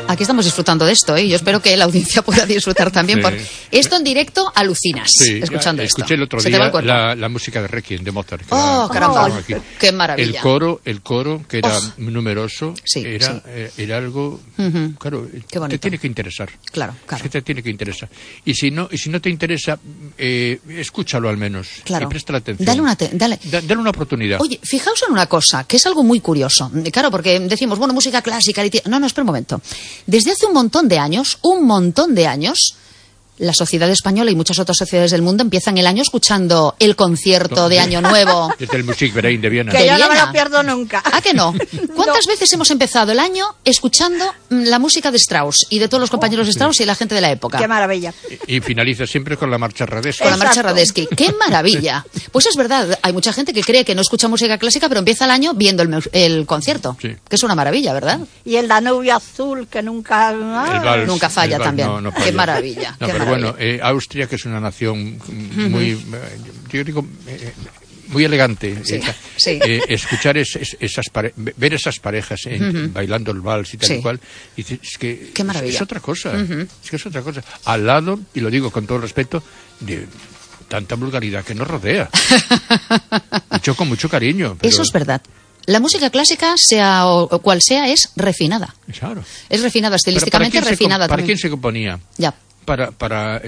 Aquí estamos disfrutando de esto, ¿eh? Yo espero que la audiencia pueda disfrutar también. Sí. Esto en directo alucinas, escuchando esto. Escuché el otro día la música de Requiem de Mozart. Caramba, qué maravilla. El coro que era numeroso, era algo, claro, te tiene que interesar. Claro. Es que te tiene que interesar. Y si no te interesa, escúchalo al menos. Claro. Y presta atención. Dale una oportunidad. Oye, fijaos en una cosa, que es algo muy curioso. Claro, porque decimos, bueno, música clásica. No, espera un momento. Desde hace un montón de años, la sociedad española y muchas otras sociedades del mundo empiezan el año escuchando el concierto de Año Nuevo. Desde el Musikverein de Viena. Que yo no me lo pierdo nunca. ¿A que no? ¿Cuántas veces hemos empezado el año escuchando la música de Strauss y de todos los compañeros de Strauss y la gente de la época? ¡Qué maravilla! Y finaliza siempre con la marcha Radetzky. Con la marcha Radetzky. ¡Qué maravilla! Pues es verdad, hay mucha gente que cree que no escucha música clásica, pero empieza el año viendo el concierto. Sí. Que es una maravilla, ¿verdad? Y el Danubio Azul, que nunca... nunca falla también. No falla. ¡Qué maravilla! No, qué pero maravilla. bueno, Austria, que es una nación muy, yo digo, muy elegante. Escuchar ver esas parejas bailando el vals y tal y cual, dices, es que qué maravilla. Es otra cosa. Es que es otra cosa. Al lado, y lo digo con todo respeto, de tanta vulgaridad que nos rodea. Dicho con mucho cariño. Pero... Eso es verdad. La música clásica, sea o cual sea, es refinada. Claro. Es refinada, estilísticamente refinada. ¿Para quién se componía? Ya. Para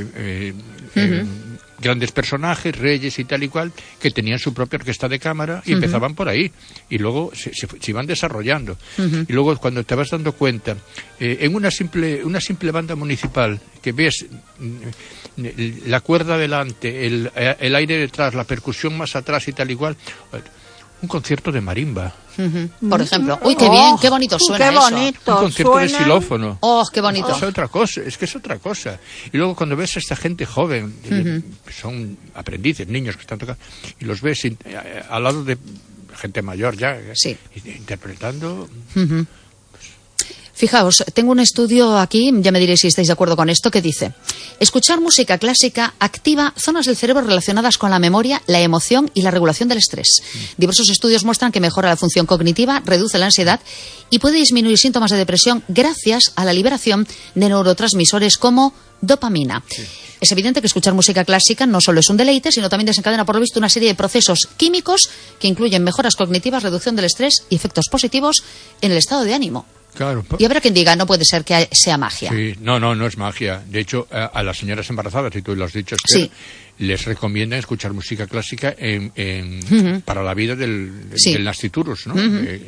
grandes personajes, reyes y tal y cual, que tenían su propia orquesta de cámara y empezaban por ahí. Y luego se iban desarrollando. Y luego, cuando te vas dando cuenta, en una simple banda municipal, que ves la cuerda delante, el aire detrás, la percusión más atrás y tal y cual... Un concierto de marimba. Por ejemplo. Uy, qué bien, qué bonito suena qué bonito eso. Un concierto de xilófono. Oh, qué bonito. Es otra cosa, es que es otra cosa. Y luego cuando ves a esta gente joven, son aprendices, niños que están tocando, y los ves al lado de gente mayor ya, interpretando... Fijaos, tengo un estudio aquí, ya me diréis si estáis de acuerdo con esto, que dice: escuchar música clásica activa zonas del cerebro relacionadas con la memoria, la emoción y la regulación del estrés. Diversos estudios muestran que mejora la función cognitiva, reduce la ansiedad y puede disminuir síntomas de depresión gracias a la liberación de neurotransmisores como dopamina. Sí. Es evidente que escuchar música clásica no solo es un deleite, sino también desencadena, por lo visto, una serie de procesos químicos que incluyen mejoras cognitivas, reducción del estrés y efectos positivos en el estado de ánimo. Claro. Y habrá quien diga, no puede ser que sea magia. Sí, no es magia. De hecho, a las señoras embarazadas, y tú lo has dicho, Esther, les recomiendan escuchar música clásica para la vida del nasciturus, ¿no?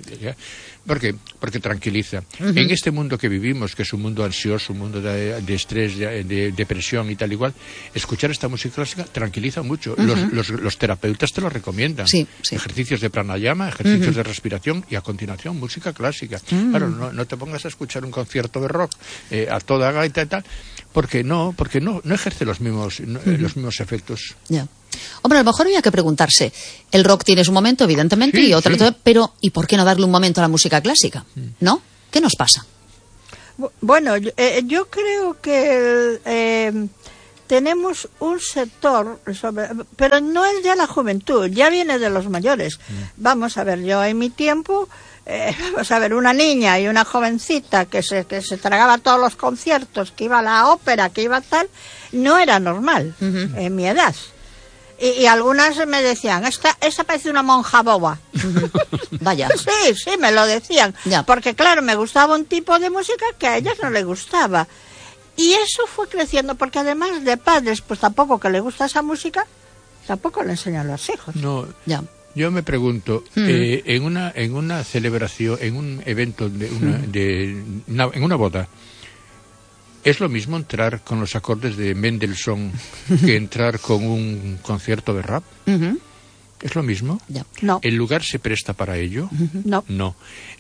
Porque tranquiliza. En este mundo que vivimos, que es un mundo ansioso, un mundo de estrés, de depresión y tal igual, escuchar esta música clásica tranquiliza mucho. Los terapeutas te lo recomiendan. Sí. Ejercicios de pranayama, ejercicios de respiración y a continuación música clásica. Claro, no te pongas a escuchar un concierto de rock a toda gaita y tal, porque no ejerce los mismos efectos. Yeah. Hombre, a lo mejor había que preguntarse, el rock tiene su momento, evidentemente, y otro, pero ¿y por qué no darle un momento a la música clásica? ¿No? ¿Qué nos pasa? Bueno, yo creo que tenemos un sector, pero no es ya la juventud, ya viene de los mayores. Vamos a ver, yo en mi tiempo, vamos a ver, una niña y una jovencita que se tragaba todos los conciertos, que iba a la ópera, que iba tal, no era normal en mi edad. Y algunas me decían, esta parece una monja boba. Vaya. Sí, me lo decían. Ya. Porque claro, me gustaba un tipo de música que a ellas no les gustaba. Y eso fue creciendo, porque además de padres, pues tampoco que le gusta esa música, tampoco le enseñan a los hijos. No, ya. Yo me pregunto, en una celebración, en un evento, en una boda, ¿es lo mismo entrar con los acordes de Mendelssohn que entrar con un concierto de rap? ¿Es lo mismo? Ya. No. ¿El lugar se presta para ello? No.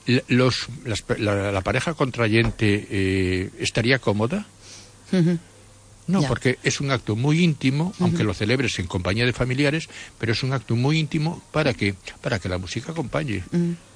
¿La pareja contrayente estaría cómoda? No, porque es un acto muy íntimo, aunque lo celebres en compañía de familiares, pero es un acto muy íntimo para que la música acompañe.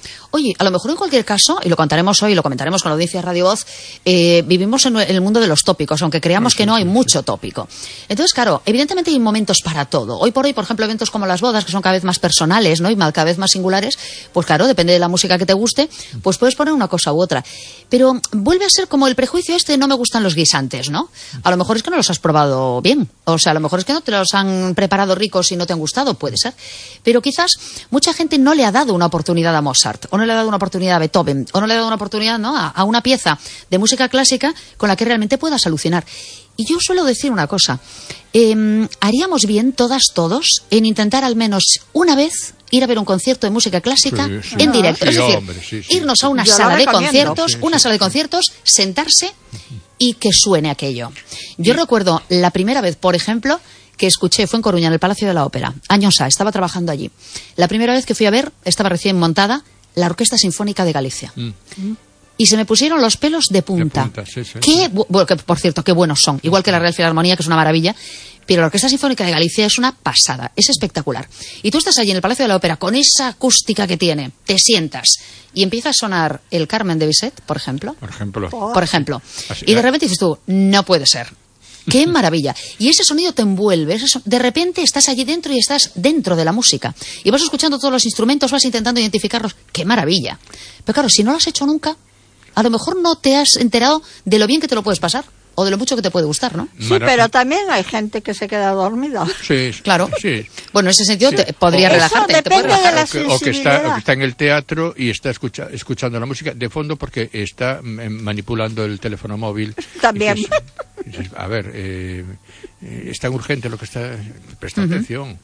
Oye, a lo mejor en cualquier caso, y lo contaremos hoy, lo comentaremos con la audiencia de Radio Voz, vivimos en el mundo de los tópicos, aunque creamos que no hay mucho tópico. Entonces, claro, evidentemente hay momentos para todo. Hoy por hoy, por ejemplo, eventos como las bodas, que son cada vez más personales, ¿no? Y cada vez más singulares, pues claro, depende de la música que te guste, pues puedes poner una cosa u otra. Pero vuelve a ser como el prejuicio no me gustan los guisantes, ¿no? A lo mejor es que no los has probado bien. O sea, a lo mejor es que no te los han preparado ricos y no te han gustado, puede ser. Pero quizás mucha gente no le ha dado una oportunidad a Mozart, o no le ha dado una oportunidad a Beethoven, o no le ha dado una oportunidad, ¿no?, a una pieza de música clásica con la que realmente puedas alucinar. Y yo suelo decir una cosa, haríamos bien todos, en intentar al menos una vez ir a ver un concierto de música clásica en directo. Es decir, irnos a una sala de conciertos, sentarse y que suene aquello. Yo recuerdo la primera vez, por ejemplo, que escuché, fue en Coruña, en el Palacio de la Ópera, años A, estaba trabajando allí. La primera vez que fui a ver, estaba recién montada, la Orquesta Sinfónica de Galicia. Y se me pusieron los pelos de punta. Bueno, que, por cierto, qué buenos son. Igual que la Real Filarmonía, que es una maravilla. Pero la Orquesta Sinfónica de Galicia es una pasada, es espectacular. Y tú estás allí en el Palacio de la Ópera con esa acústica que tiene, te sientas y empieza a sonar el Carmen de Bizet, por ejemplo. Por ejemplo. Así, y de repente dices tú, no puede ser. ¡Qué maravilla! Y ese sonido te envuelve. De repente estás allí dentro y estás dentro de la música. Y vas escuchando todos los instrumentos, vas intentando identificarlos. ¡Qué maravilla! Pero claro, si no lo has hecho nunca, a lo mejor no te has enterado de lo bien que te lo puedes pasar. O de lo mucho que te puede gustar, ¿no? Sí, pero también hay gente que se queda dormida. Sí, claro. Sí. Bueno, en ese sentido podría relajarte. Depende de la o que está en el teatro y está escuchando la música de fondo porque está manipulando el teléfono móvil. También. A ver, es tan urgente lo que está... Presta atención.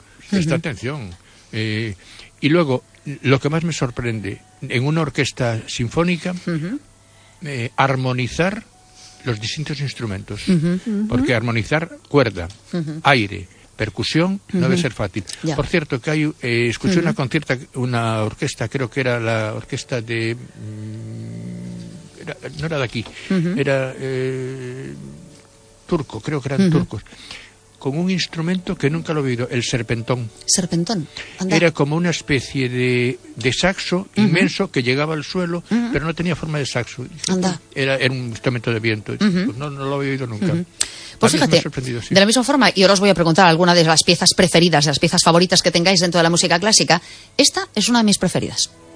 Y luego, lo que más me sorprende, en una orquesta sinfónica, armonizar los distintos instrumentos, porque armonizar cuerda, aire, percusión, no debe ser fácil. Ya. Por cierto, que escuché una orquesta, creo que era la orquesta de... no era de aquí, era turco, creo que eran turcos, con un instrumento que nunca lo he oído, el serpentón. ¿Serpentón? Anda. Era como una especie de saxo inmenso que llegaba al suelo, pero no tenía forma de saxo. Anda. Era un instrumento de viento. Pues no lo había oído nunca. Pues fíjate, de la misma forma, y ahora os voy a preguntar alguna de las piezas preferidas, de las piezas favoritas que tengáis dentro de la música clásica, esta es una de mis preferidas.